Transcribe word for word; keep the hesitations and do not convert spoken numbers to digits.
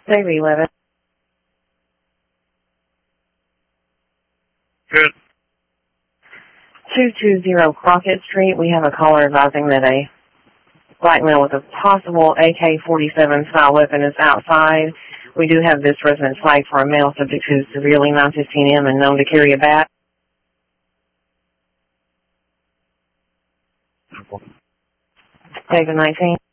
Save eleven. Good. two two zero Crockett Street. We have a caller advising that a black male with a possible A K forty-seven style weapon is outside. We do have this resident flag for a male subject who's severely nine fifteen M and known to carry a bat. David nineteen.